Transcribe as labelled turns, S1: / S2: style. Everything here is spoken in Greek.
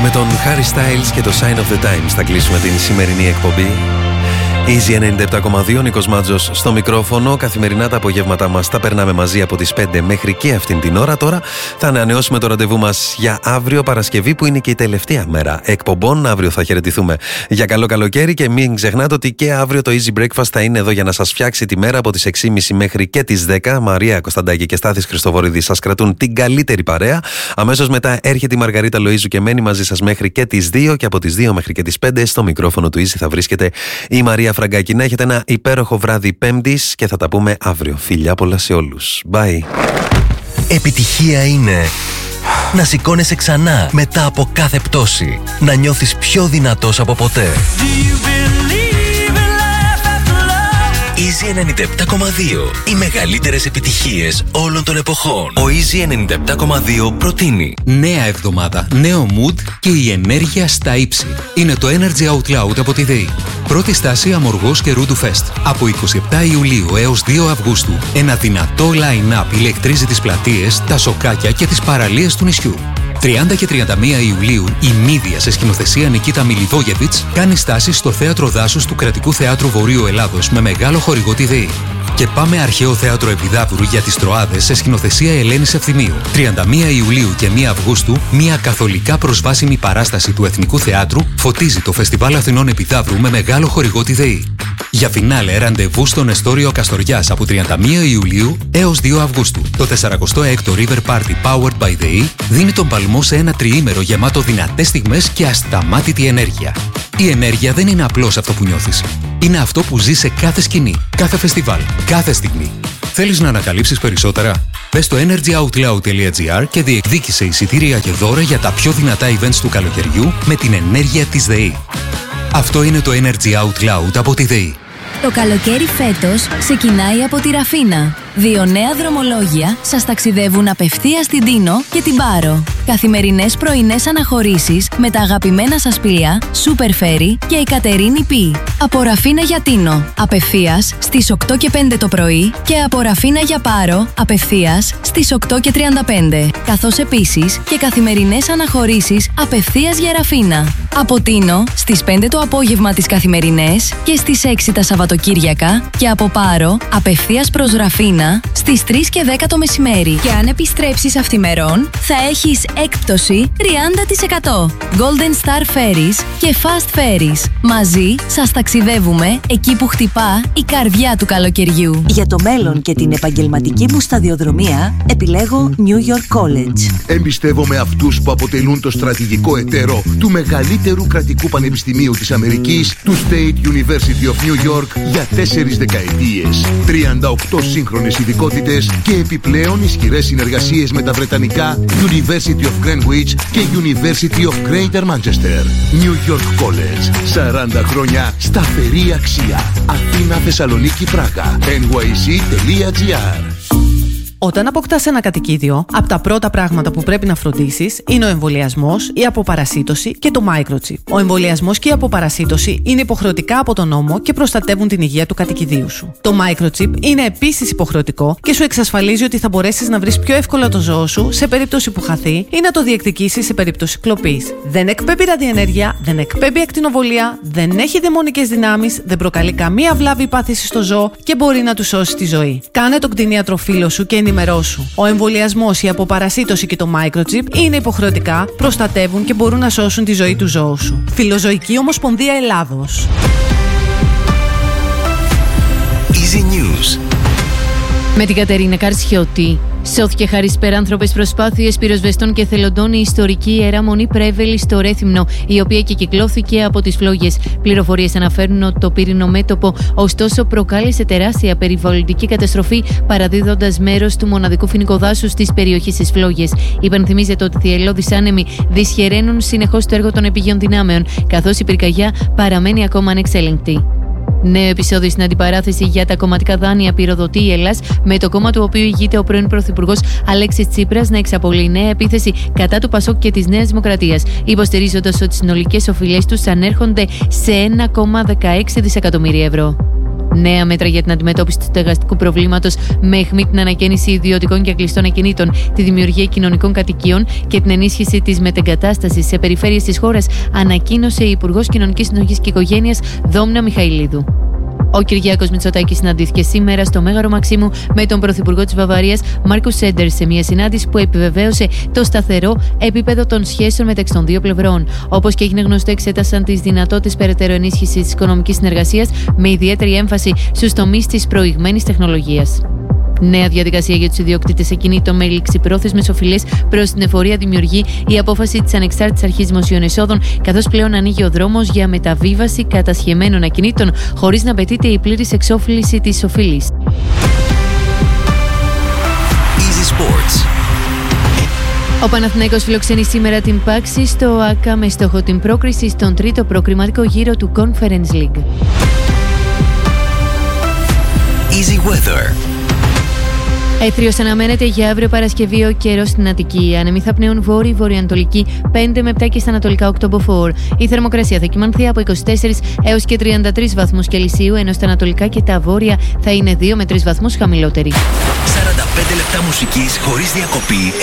S1: Με τον Harry Styles και το Sign of the Times θα κλείσουμε την σημερινή εκπομπή. Easy 97,2, Νίκος Μάτζος στο μικρόφωνο. Καθημερινά τα απογεύματά μας τα περνάμε μαζί από τις 5 μέχρι και αυτήν την ώρα. Τώρα θα ανανεώσουμε το ραντεβού μας για αύριο Παρασκευή, που είναι και η τελευταία μέρα εκπομπών. Αύριο θα χαιρετηθούμε για καλό καλοκαίρι και μην ξεχνάτε ότι και αύριο το Easy Breakfast θα είναι εδώ για να σας φτιάξει τη μέρα από τις 6.30 μέχρι και τις 10. Μαρία Κωνσταντάκη και Στάθης Χριστοβορίδης σας κρατούν την καλύτερη παρέα. Αμέσως μετά έρχεται η Μαργαρίτα Λοΐζου και μένει μαζί σας μέχρι και τις 2, και από τις 2 μέχρι και τις 5 στο μικρόφωνο του Easy θα βρίσκεται η Μαρία Φραγκάκη. Να έχετε ένα υπέροχο βράδυ Πέμπτης και θα τα πούμε αύριο. Φιλιά πολλά σε όλους. Bye.
S2: Επιτυχία είναι να σηκώνεσαι ξανά μετά από κάθε πτώση. Να νιώθεις πιο δυνατός από ποτέ. Easy 97,2. Οι μεγαλύτερες επιτυχίες όλων των εποχών. Ο Easy 97,2 προτείνει
S3: νέα εβδομάδα, νέο mood και η ενέργεια στα ύψη. Είναι το Energy Out Loud από τη ΔΕΗ. Πρώτη στάση Αμοργός και Ρούντου Fest. Από 27 Ιουλίου έως 2 Αυγούστου. Ένα δυνατό line-up ηλεκτρίζει τις πλατείες, τα σοκάκια και τις παραλίες του νησιού. 30 και 31 Ιουλίου η Μύδια σε σκηνοθεσία Νικίτα Μιλιβόγεβιτς κάνει στάση στο Θέατρο Δάσους του Κρατικού Θεάτρου Βορείου Ελλάδος με μεγάλο χορηγό τη ΔΕΗ. Και πάμε Αρχαίο Θέατρο Επιδαύρου για τις Τροάδες σε σκηνοθεσία Ελένης Ευθυμίου. 31 Ιουλίου και 1 Αυγούστου μια καθολικά προσβάσιμη παράσταση του Εθνικού Θεάτρου φωτίζει το Φεστιβάλ Αθηνών Επιδαύρου με μεγάλο χορηγό τη ΔΕΗ. Για φινάλε ραντεβού στον Εστόριο Καστοριάς από 31 Ιουλίου έως 2 Αυγούστου. Το 46ο River Party Powered by ΔΕΗ δίνει τον παλμό σε ένα τριήμερο γεμάτο δυνατές στιγμές και ασταμάτητη ενέργεια. Η ενέργεια δεν είναι απλώς αυτό που νιώθεις. Είναι αυτό που ζεις σε κάθε σκηνή, κάθε φεστιβάλ, κάθε στιγμή. Θέλεις να ανακαλύψεις περισσότερα? Μπες στο energyoutloud.gr και διεκδίκησε εισιτήρια και δώρα για τα πιο δυνατά events του καλοκαιριού με την ενέργεια της ΔΕΗ. Αυτό είναι το Energy Out Loud από τη ΔΕΗ.
S4: Το καλοκαίρι φέτος ξεκινάει από τη Ραφίνα. 2 νέα δρομολόγια σας ταξιδεύουν απευθείας στην Τίνο και την Πάρο. Καθημερινές πρωινές αναχωρήσεις με τα αγαπημένα σας πλοία Super Ferry και η Κατερίνη Πι. Από Ραφίνα για Τίνο, απευθείας στις 8 και 5 το πρωί, και από Ραφίνα για Πάρο, απευθείας στις 8 και 35. Καθώς επίσης και καθημερινές αναχωρήσεις απευθείας για Ραφίνα. Από Τίνο στις 5 το απόγευμα τις καθημερινές και στις 6 τα Σαββατοκύριακα, και από Πάρο απευθείας προς Ραφίνα στις 3 και 10 το μεσημέρι. Και αν επιστρέψεις αυθημερών, θα έχεις έκπτωση 30%. Golden Star Ferries και Fast Ferries. Μαζί σας ταξιδεύουμε εκεί που χτυπά η καρδιά του καλοκαιριού.
S5: Για το μέλλον και την επαγγελματική μου σταδιοδρομία, επιλέγω New York College.
S6: Εμπιστεύομαι αυτούς που αποτελούν το στρατηγικό εταίρο του μεγαλύτερου κρατικού πανεπιστημίου της Αμερικής, του State University of New York, για 4 δεκαετίες. 38 σύγχρονες ειδικότητες και επιπλέον ισχυρές συνεργασίες με τα βρετανικά University of Greenwich και University of Greater Manchester. New York College. 40 χρόνια σταθερή αξία. Αθήνα, Θεσσαλονίκη, Πράγα. nyc.gr.
S7: Όταν αποκτάς ένα κατοικίδιο, από τα πρώτα πράγματα που πρέπει να φροντίσεις είναι ο εμβολιασμός, η αποπαρασίτωση και το microchip. Ο εμβολιασμός και η αποπαρασίτωση είναι υποχρεωτικά από τον νόμο και προστατεύουν την υγεία του κατοικιδίου σου. Το microchip είναι επίσης υποχρεωτικό και σου εξασφαλίζει ότι θα μπορέσεις να βρεις πιο εύκολα το ζώο σου σε περίπτωση που χαθεί ή να το διεκδικήσεις σε περίπτωση κλοπής. Δεν εκπέμπει ραδιενέργεια, δεν εκπέμπει ακτινοβολία, δεν έχει δαιμονικές δυνάμεις, δεν προκαλεί καμία βλάβη ή πάθηση στο ζώο και μπορεί να του σώσει τη ζωή. Κάνε τον κτηνίατροφίλο σου και ενημερώσου. Ο εμβολιασμός, η αποπαρασίτωση και το microchip είναι υποχρεωτικά, προστατεύουν και μπορούν να σώσουν τη ζωή του ζώου σου. Φιλοζωική Ομοσπονδία Ελλάδος.
S2: Easy News.
S8: Με την Κατερίνα Καρσιώτη. Σώθηκε χάρη υπεράνθρωπες προσπάθειες πυροσβεστών και θελοντών η ιστορική Ιερά Μονή Πρέβελη στο Ρέθυμνο, η οποία και κυκλώθηκε από τις φλόγες. Πληροφορίες αναφέρουν ότι το πύρινο μέτωπο, ωστόσο, προκάλεσε τεράστια περιβαλλοντική καταστροφή, παραδίδοντας μέρος του μοναδικού φοινικού δάσους της περιοχής στις φλόγες. Υπενθυμίζεται ότι οι θυελλώδεις άνεμοι δυσχεραίνουν συνεχώς το έργο των επίγειων δυνάμεων, καθώς η πυρκαγιά παραμένει ακόμα ανεξέλεγκτη. Νέο επεισόδιο στην αντιπαράθεση για τα κομματικά δάνεια πυροδοτεί η Ελλάς, με το κόμμα του οποίου ηγείται ο πρώην Πρωθυπουργός Αλέξης Τσίπρας να εξαπολύει νέα επίθεση κατά του ΠΑΣΟΚ και της Νέας Δημοκρατίας, υποστηρίζοντας ότι οι συνολικές οφειλές τους ανέρχονται σε 1,16 δισεκατομμύρια ευρώ. Νέα μέτρα για την αντιμετώπιση του στεγαστικού προβλήματος με αιχμή την ανακαίνιση ιδιωτικών και κλειστών ακινήτων, τη δημιουργία κοινωνικών κατοικίων και την ενίσχυση της μετεγκατάστασης σε περιφέρειες της χώρας, ανακοίνωσε η Υπουργός Κοινωνικής Συνοχής και Οικογένειας Δόμνα Μιχαηλίδου. Ο Κυριάκος Μητσοτάκης συναντήθηκε σήμερα στο Μέγαρο Μαξίμου με τον Πρωθυπουργό της Βαβαρίας Μάρκους Σέντερ σε μια συνάντηση που επιβεβαίωσε το σταθερό επίπεδο των σχέσεων μεταξύ των δύο πλευρών. Όπως και έγινε γνωστό, εξέτασαν τις δυνατότητες περαιτέρω ενίσχυσης της οικονομικής συνεργασίας με ιδιαίτερη έμφαση στους τομείς της προηγμένης τεχνολογίας. Νέα διαδικασία για τους ιδιοκτήτες ακινήτων με ληξιπρόθεσμες οφειλές προς την εφορία δημιουργεί η απόφαση της Ανεξάρτητης Αρχής Δημοσίων Εσόδων, καθώς πλέον ανοίγει ο δρόμος για μεταβίβαση κατασχεμένων ακινήτων χωρίς να απαιτείται η πλήρης εξόφληση της οφειλής.
S2: Easy Sports.
S8: Ο Παναθηναϊκός φιλοξενεί σήμερα την Πάξη στο ΆΚΑ με στόχο την πρόκριση στον τρίτο προκριματικό γύρο του Conference League.
S2: Easy Weather.
S8: Έθριος αναμένεται για αύριο Παρασκευή ο καιρός στην Αττική. Άνεμοι θα πνέουν βόρειο-βορειοανατολική 5 με 7 και στα ανατολικά 8 μποφόρ. Η θερμοκρασία θα κυμανθεί από 24 έως και 33 βαθμούς Κελσίου, ενώ στα ανατολικά και τα βόρεια θα είναι 2 με 3 βαθμούς χαμηλότερη.
S2: 45 λεπτά μουσικής χωρίς διακοπή,